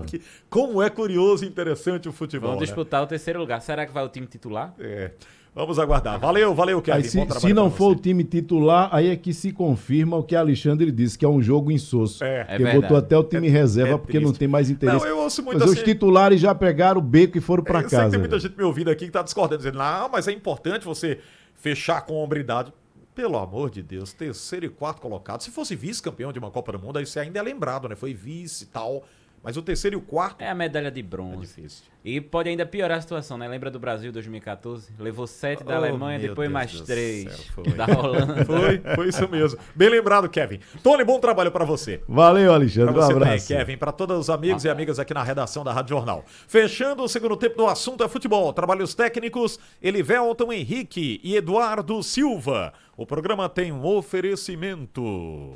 Como é curioso e interessante o futebol. Vamos disputar o terceiro lugar. Será que vai o time titular? Vamos aguardar. Valeu, Kevin. Aí, se não for o time titular, aí é que se confirma o que Alexandre disse, que é um jogo insosso. Porque botou até o time reserva, porque não tem mais interesse. Não, eu ouço muito mas os titulares já pegaram o beco e foram pra casa. Tem muita gente me ouvindo aqui que tá discordando, dizendo, mas é importante você fechar com hombridade. Pelo amor de Deus, terceiro e quarto colocado. Se fosse vice-campeão de uma Copa do Mundo, aí você ainda é lembrado, né? Foi vice e tal. Mas o terceiro e o quarto... É a medalha de bronze. É difícil. E pode ainda piorar a situação, né? Lembra do Brasil 2014? Levou 7 da Alemanha, depois mais 3 da Holanda. Foi isso mesmo. Bem lembrado, Kevin. Tony, bom trabalho pra você. Valeu, Alexandre. Pra você um abraço. também, Kevin. Pra todos os amigos e amigas aqui na redação da Rádio Jornal. Fechando o segundo tempo do assunto é futebol. Trabalhos técnicos, Elivelton Henrique e Eduardo Silva. O programa tem um oferecimento.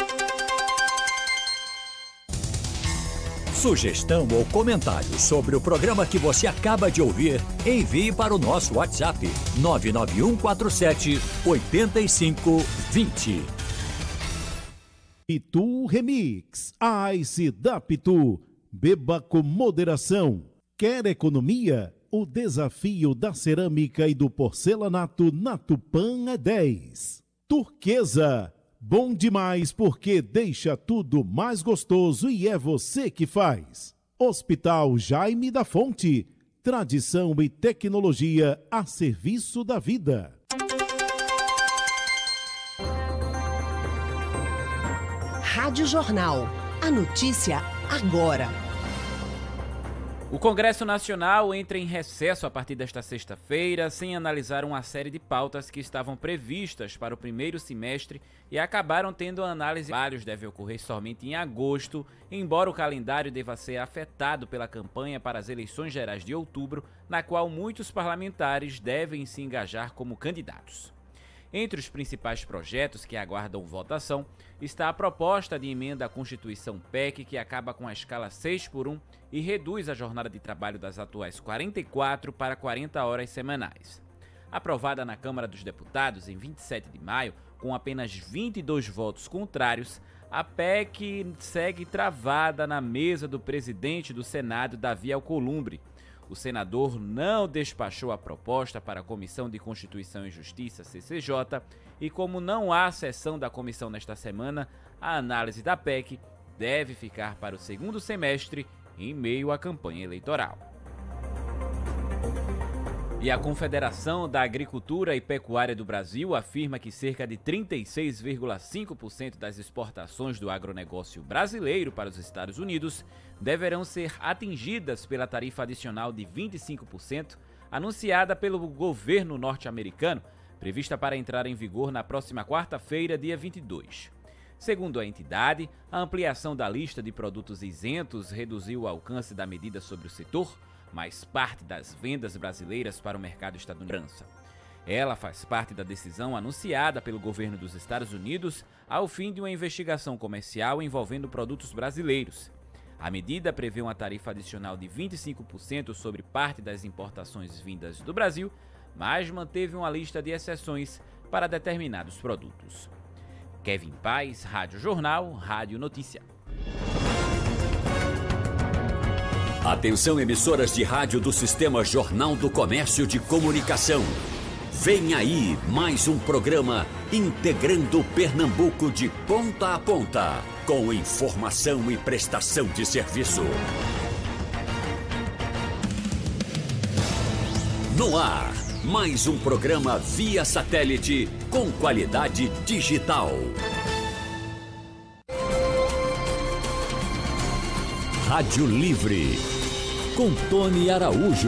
Sugestão ou comentário sobre o programa que você acaba de ouvir, envie para o nosso WhatsApp 99147-8520. Pitu Remix, Ice da Pitu, beba com moderação. Quer economia? O desafio da cerâmica e do porcelanato na Tupã é 10. Turquesa. Bom demais porque deixa tudo mais gostoso e é você que faz. Hospital Jaime da Fonte. Tradição e tecnologia a serviço da vida. Rádio Jornal. A notícia agora. O Congresso Nacional entra em recesso a partir desta sexta-feira, sem analisar uma série de pautas que estavam previstas para o primeiro semestre e acabaram tendo análise. Vários devem ocorrer somente em agosto, embora o calendário deva ser afetado pela campanha para as eleições gerais de outubro, na qual muitos parlamentares devem se engajar como candidatos. Entre os principais projetos que aguardam votação está a proposta de emenda à Constituição PEC, que acaba com a escala 6x1 e reduz a jornada de trabalho das atuais 44 para 40 horas semanais. Aprovada na Câmara dos Deputados em 27 de maio, com apenas 22 votos contrários, a PEC segue travada na mesa do presidente do Senado, Davi Alcolumbre. O senador não despachou a proposta para a Comissão de Constituição e Justiça, CCJ, e como não há sessão da comissão nesta semana, a análise da PEC deve ficar para o segundo semestre, em meio à campanha eleitoral. E a Confederação da Agricultura e Pecuária do Brasil afirma que cerca de 36,5% das exportações do agronegócio brasileiro para os Estados Unidos deverão ser atingidas pela tarifa adicional de 25% anunciada pelo governo norte-americano, prevista para entrar em vigor na próxima quarta-feira, dia 22. Segundo a entidade, a ampliação da lista de produtos isentos reduziu o alcance da medida sobre o setor, mas parte das vendas brasileiras para o mercado estadunidense. Ela faz parte da decisão anunciada pelo governo dos Estados Unidos ao fim de uma investigação comercial envolvendo produtos brasileiros. A medida prevê uma tarifa adicional de 25% sobre parte das importações vindas do Brasil, mas manteve uma lista de exceções para determinados produtos. Kevin Paz, Rádio Jornal, Rádio Notícia. Atenção, emissoras de rádio do Sistema Jornal do Comércio de Comunicação. Vem aí mais um programa integrando Pernambuco de ponta a ponta, com informação e prestação de serviço. No ar, mais um programa via satélite com qualidade digital. Rádio Livre, com Tony Araújo.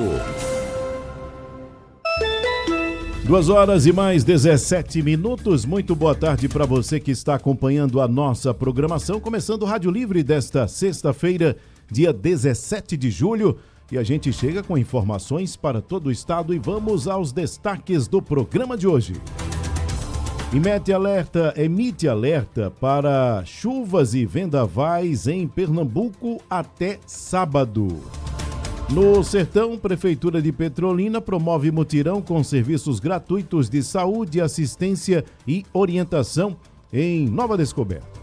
2h e mais 17 minutos. Muito boa tarde para você que está acompanhando a nossa programação. Começando o Rádio Livre desta sexta-feira, dia 17 de julho. E a gente chega com informações para todo o estado e vamos aos destaques do programa de hoje. Emite alerta para chuvas e vendavais em Pernambuco até sábado. No Sertão, Prefeitura de Petrolina promove mutirão com serviços gratuitos de saúde, assistência e orientação em Nova Descoberta.